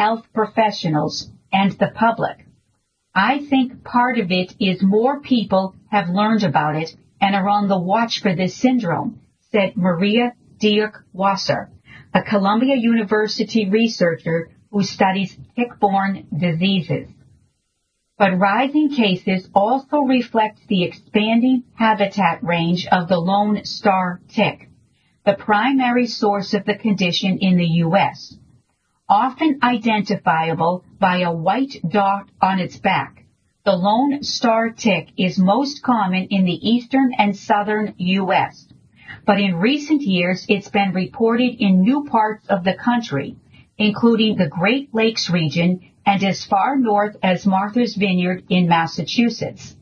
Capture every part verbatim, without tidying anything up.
health professionals and the public. I think part of it is more people have learned about it and are on the watch for this syndrome, said Maria Dierk-Wasser, a Columbia University researcher who studies tick-borne diseases. But rising cases also reflect the expanding habitat range of the lone star tick, the primary source of the condition in the U S Often identifiable by a white dot on its back, the lone star tick is most common in the eastern and southern U S, but in recent years it's been reported in new parts of the country, including the Great Lakes region and as far north as Martha's Vineyard in Massachusetts.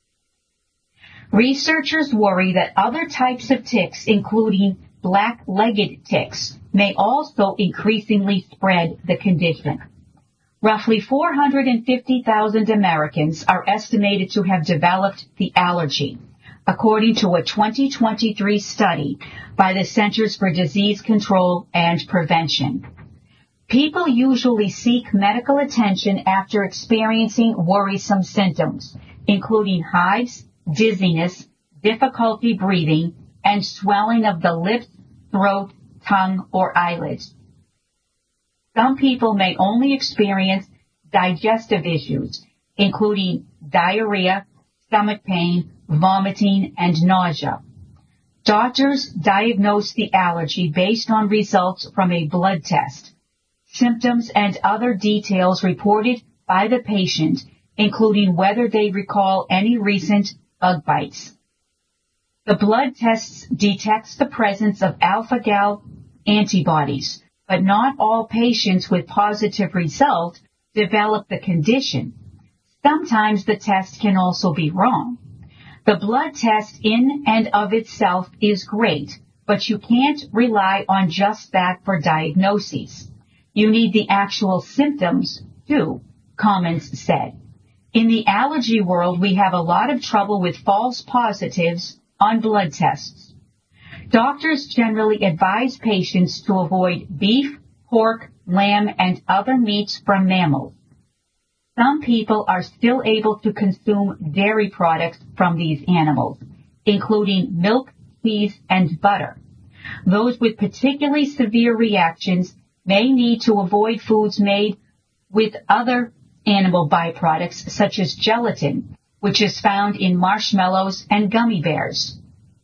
Researchers worry that other types of ticks, including black-legged ticks, may also increasingly spread the condition. Roughly four hundred fifty thousand Americans are estimated to have developed the allergy, according to a twenty twenty-three study by the Centers for Disease Control and Prevention. People usually seek medical attention after experiencing worrisome symptoms, including hives, dizziness, difficulty breathing, and swelling of the lips, throat, tongue, or eyelids. Some people may only experience digestive issues, including diarrhea, stomach pain, vomiting, and nausea. Doctors diagnose the allergy based on results from a blood test. Symptoms and other details reported by the patient, including whether they recall any recent bug bites. The blood tests detects the presence of alpha-gal antibodies, but not all patients with positive result develop the condition. Sometimes the test can also be wrong. The blood test in and of itself is great, but you can't rely on just that for diagnoses. You need the actual symptoms, too, Commons said. In the allergy world, we have a lot of trouble with false positives on blood tests. Doctors generally advise patients to avoid beef, pork, lamb, and other meats from mammals. Some people are still able to consume dairy products from these animals, including milk, cheese, and butter. Those with particularly severe reactions may need to avoid foods made with other animal byproducts such as gelatin, which is found in marshmallows and gummy bears.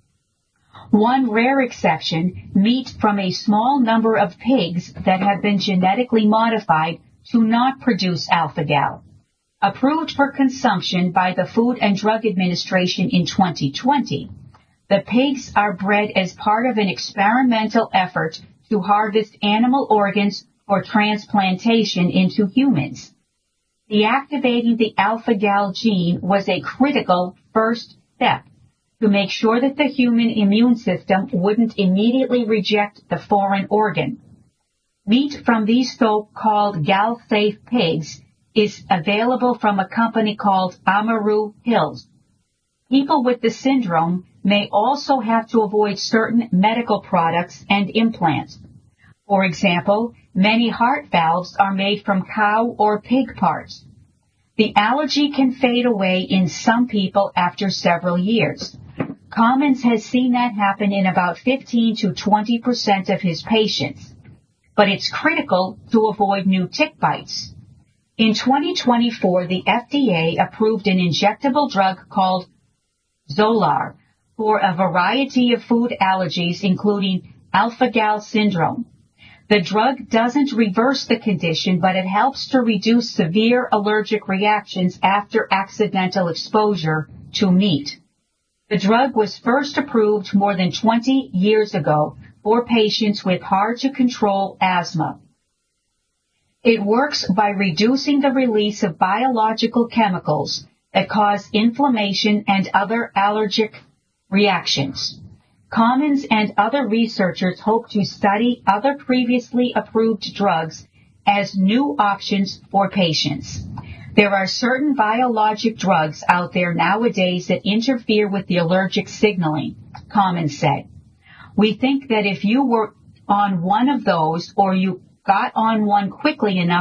One rare exception, meat from a small number of pigs that have been genetically modified to not produce alpha-gal. Approved for consumption by the Food and Drug Administration in twenty twenty, the pigs are bred as part of an experimental effort to harvest animal organs for transplantation into humans. Deactivating the alpha-gal gene was a critical first step to make sure that the human immune system wouldn't immediately reject the foreign organ. Meat from these so-called gal-safe pigs is available from a company called Amaru Hills. People with the syndrome may also have to avoid certain medical products and implants. For example, many heart valves are made from cow or pig parts. The allergy can fade away in some people after several years. Commons has seen that happen in about fifteen to twenty percent of his patients. But it's critical to avoid new tick bites. In twenty twenty-four, the F D A approved an injectable drug called Xolair for a variety of food allergies, including alpha-gal syndrome. The drug doesn't reverse the condition, but it helps to reduce severe allergic reactions after accidental exposure to meat. The drug was first approved more than twenty years ago for patients with hard-to-control asthma. It works by reducing the release of biological chemicals that cause inflammation and other allergic reactions. Commons and other researchers hope to study other previously approved drugs as new options for patients. There are certain biologic drugs out there nowadays that interfere with the allergic signaling, Commons said. We think that if you were on one of those or you got on one quickly enough